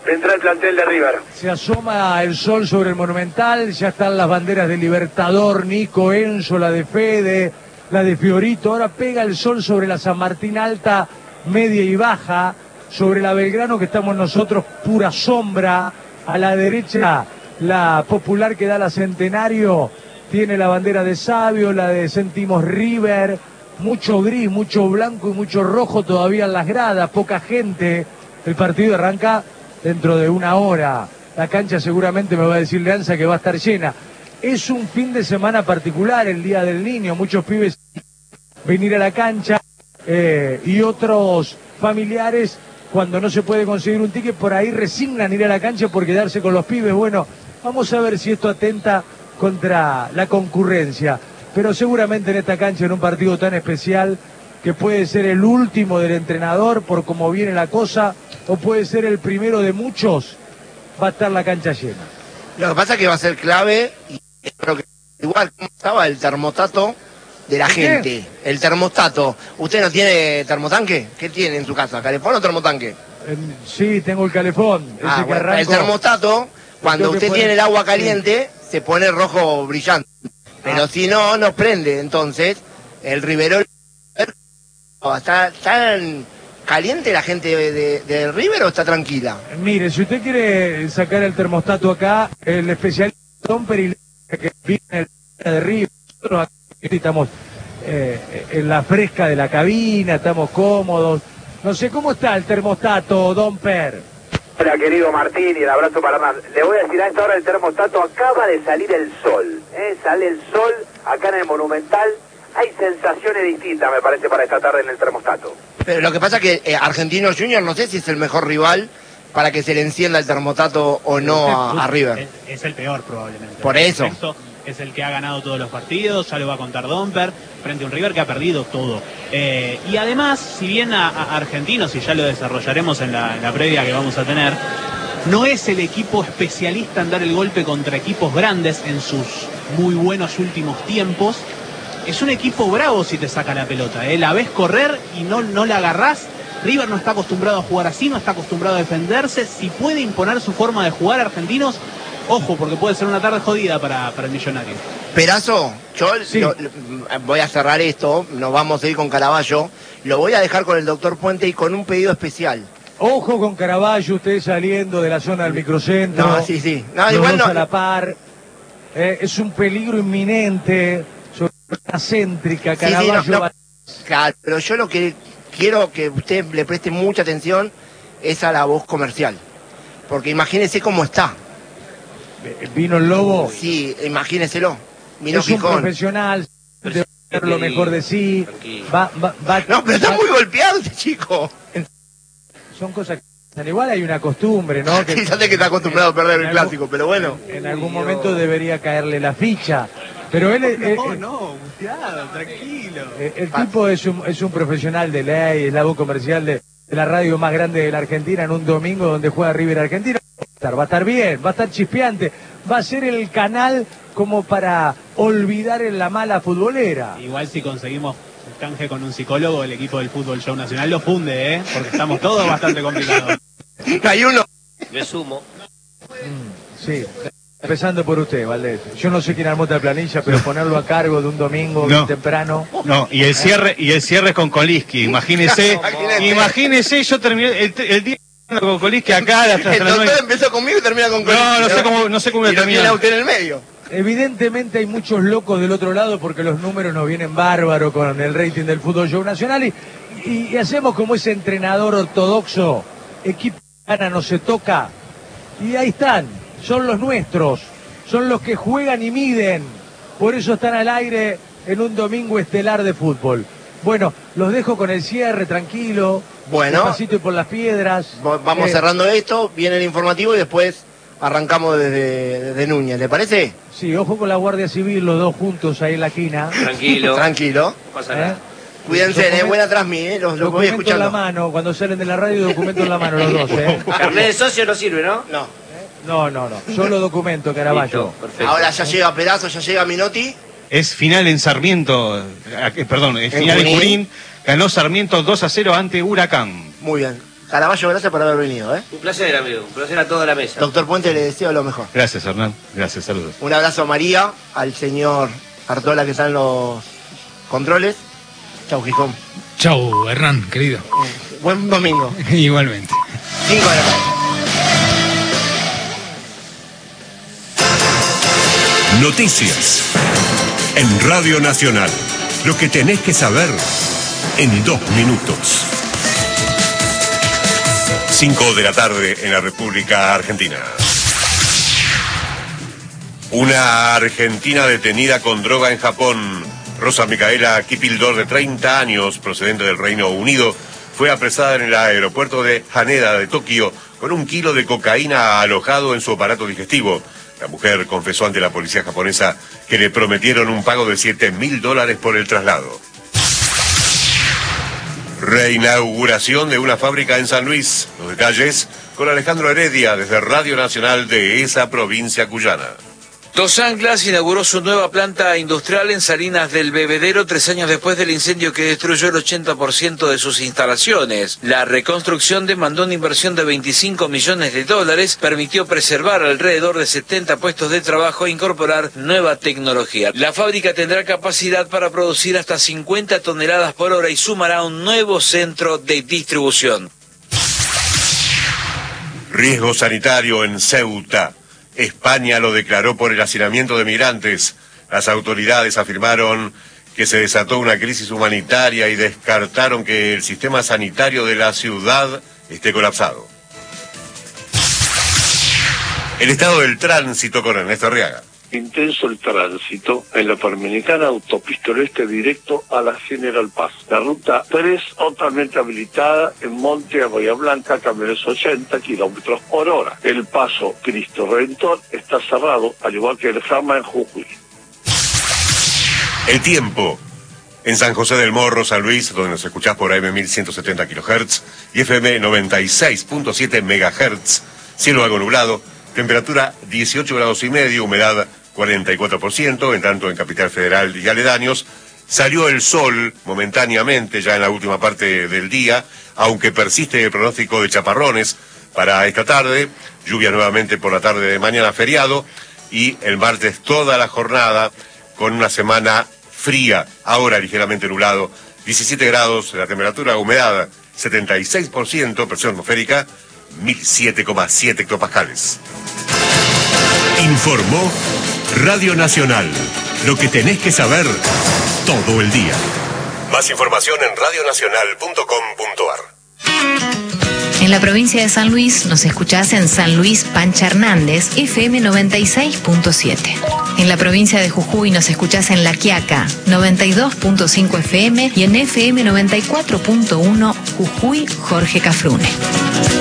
Entra el plantel de River. Se asoma el sol sobre el Monumental, ya están las banderas de Libertador, Nico, Enzo, la de Fede, la de Fiorito. Ahora pega el sol sobre la San Martín alta, media y baja, sobre la Belgrano que estamos nosotros, pura sombra. A la derecha, la Popular que da la Centenario, tiene la bandera de Sabio, la de Sentimos River, mucho gris, mucho blanco y mucho rojo todavía en las gradas, poca gente. El partido arranca dentro de una hora. La cancha seguramente, me va a decir Leanza, que va a estar llena. Es un fin de semana particular, el Día del Niño. Muchos pibes venir a la cancha y otros familiares, cuando no se puede conseguir un ticket, por ahí resignan ir a la cancha por quedarse con los pibes. Bueno, vamos a ver si esto atenta contra la concurrencia. Pero seguramente en esta cancha, en un partido tan especial, que puede ser el último del entrenador por cómo viene la cosa, o puede ser el primero de muchos, va a estar la cancha llena. Lo que pasa es que va a ser clave, y creo que igual como estaba el termostato de la gente. El termostato. ¿Usted no tiene termotanque? ¿Qué tiene en su casa? ¿Calefón o termotanque? Sí, tengo el calefón. Ese que arranco, el termostato, cuando usted tiene el agua caliente, se pone rojo brillante. Pero si no, no prende. Entonces, el Riverol... ¿Está caliente la gente de River o está tranquila? Mire, si usted quiere sacar el termostato acá, el especialista Domper y que viene de River, nosotros aquí estamos en la fresca de la cabina, estamos cómodos. No sé, ¿cómo está el termostato, Domper? Hola, querido Martín, y el abrazo para más. Le voy a decir, a esta hora el termostato acaba de salir el sol. Sale el sol acá en el Monumental. Hay sensaciones distintas, me parece, para esta tarde en el termostato. Pero lo que pasa es que Argentinos Juniors no sé si es el mejor rival para que se le encienda el termostato o no a River. Es el peor probablemente. Por eso. Es el que ha ganado todos los partidos, ya lo va a contar Domper, frente a un River que ha perdido todo. Y además, si bien a Argentinos, y ya lo desarrollaremos en la previa que vamos a tener, no es el equipo especialista en dar el golpe contra equipos grandes en sus muy buenos últimos tiempos. Es un equipo bravo si te saca la pelota, la ves correr y no la agarrás. River no está acostumbrado a jugar así, no está acostumbrado a defenderse. Si puede imponer su forma de jugar a Argentinos, ojo, porque puede ser una tarde jodida para el Millonario. Perazo, yo sí. Voy a cerrar esto, nos vamos a ir con Caraballo, lo voy a dejar con el doctor Puente y con un pedido especial. Ojo con Caraballo, usted saliendo de la zona del microcentro. No, sí. No, igual no. A la par. Es un peligro inminente. Una céntrica, Caraballo. Sí, no. Claro, pero yo lo que quiero que usted le preste mucha atención es a la voz comercial. Porque imagínese cómo está. ¿Vino el Lobo? Sí, imagíneselo. Vino es Gijón. Un profesional, debe hacer lo mejor de sí. Va, no, pero está muy golpeado ese chico. Son cosas que... Igual hay una costumbre, ¿no? Que fíjate que está acostumbrado a perder el clásico, pero bueno. En algún momento debería caerle la ficha. Pero él... Muteado, tranquilo. El tipo es un profesional de ley, es la voz comercial de la radio más grande de la Argentina en un domingo donde juega River Argentina. Va a estar bien, va a estar chispeante, va a ser el canal como para olvidar en la mala futbolera. Igual si conseguimos un canje con un psicólogo, el equipo del Fútbol Show Nacional lo funde, porque estamos todos bastante complicados. Hay uno. Me sumo. Sí, empezando por usted, Valdés. Yo no sé quién armó esta planilla, pero ponerlo a cargo de un domingo bien temprano. No, y el cierre con Koliski, imagínese, yo terminé el día con Koliski acá hasta el doctor empezó conmigo y termina con Koliski. No sé cómo termina. Y lo tiene usted en el medio. Evidentemente hay muchos locos del otro lado porque los números nos vienen bárbaros con el rating del Fútbol Show Nacional y hacemos como ese entrenador ortodoxo, equipo gana no se toca, y ahí están, son los nuestros, son los que juegan y miden, por eso están al aire en un domingo estelar de fútbol. Bueno, los dejo con el cierre, tranquilo, despacito y por las piedras. Vamos cerrando esto, viene el informativo y después arrancamos desde Núñez, ¿le parece? Sí, ojo con la Guardia Civil, los dos juntos ahí en la esquina. Tranquilo. Tranquilo. No pasa nada. Cuídense, buena transmisión, los voy escuchando. En la mano, cuando salen de la radio, documento en la mano los dos, Carnet de socio no sirve, ¿no? No. No. Solo documento, Caraballo. Ahora ya llega Perazo, ya llega Minotti. Es final en Sarmiento, es final en Junín. Ganó Sarmiento 2-0 ante Huracán. Muy bien. Caraballo, gracias por haber venido, Un placer, amigo. Un placer a toda la mesa. Doctor Puente, le deseo lo mejor. Gracias, Hernán. Gracias, saludos. Un abrazo a María, al señor Artola que está en los controles. Chau, Gijón. Chau, Hernán, querido. Buen domingo. Igualmente. 5 de la tarde. Noticias. En Radio Nacional. Lo que tenés que saber en 2 minutos. 5 de la tarde en la República Argentina. Una argentina detenida con droga en Japón. Rosa Micaela Kipildor, de 30 años, procedente del Reino Unido, fue apresada en el aeropuerto de Haneda de Tokio con 1 kilo de cocaína alojado en su aparato digestivo. La mujer confesó ante la policía japonesa que le prometieron un pago de $7.000 por el traslado. Reinauguración de una fábrica en San Luis. Los detalles con Alejandro Heredia desde Radio Nacional de esa provincia cuyana. Dos Anclas inauguró su nueva planta industrial en Salinas del Bebedero 3 años después del incendio que destruyó el 80% de sus instalaciones. La reconstrucción demandó una inversión de $25 millones, permitió preservar alrededor de 70 puestos de trabajo e incorporar nueva tecnología. La fábrica tendrá capacidad para producir hasta 50 toneladas por hora y sumará un nuevo centro de distribución. Riesgo sanitario en Ceuta. España lo declaró por el hacinamiento de migrantes. Las autoridades afirmaron que se desató una crisis humanitaria y descartaron que el sistema sanitario de la ciudad esté colapsado. El estado del tránsito con Ernesto Arriaga. Intenso el tránsito en la Panamericana, autopista oeste directo a la General Paz. La ruta 3 totalmente habilitada en Monte a Bahía Blanca, camiones 80 kilómetros por hora. El paso Cristo Redentor está cerrado, al igual que el Jama en Jujuy. El tiempo. En San José del Morro, San Luis, donde nos escuchás por AM 1170 kHz y FM 96.7 MHz. Cielo algo nublado, temperatura 18 grados y medio, humedad 44%, en tanto en Capital Federal y aledaños salió el sol momentáneamente ya en la última parte del día, aunque persiste el pronóstico de chaparrones para esta tarde, lluvia nuevamente por la tarde de mañana, feriado, y el martes toda la jornada con una semana fría, ahora ligeramente nublado, 17 grados la temperatura, humedad 76%, presión atmosférica 1007,7 hectopascales. Informó Radio Nacional. Lo que tenés que saber todo el día. Más información en radionacional.com.ar. En la provincia de San Luis nos escuchás en San Luis Pancha Hernández, FM 96.7. En la provincia de Jujuy nos escuchás en La Quiaca, 92.5 FM y en FM 94.1 Jujuy Jorge Cafrune.